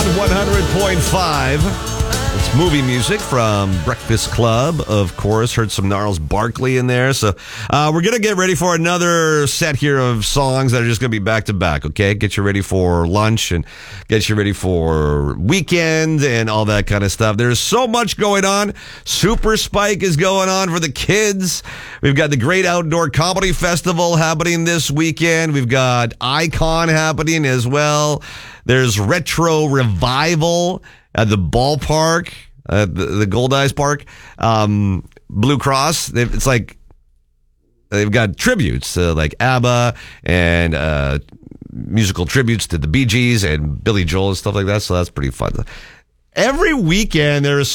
on 100.5. It's movie music from Breakfast Club, of course. Heard some Gnarls Barkley in there. So we're going to get ready for another set here of songs that are just going to be back to back, okay? Get you ready for lunch and get you ready for weekend and all that kind of stuff. There's so much going on. Super Spike is going on for the kids. We've got the Great Outdoor Comedy Festival happening this weekend. We've got Icon happening as well. There's Retro Revival at the ballpark, the Gold Eyes Park. Blue Cross, it's like they've got tributes to like ABBA and musical tributes to the Bee Gees and Billy Joel and stuff like that. So that's pretty fun. Every weekend there's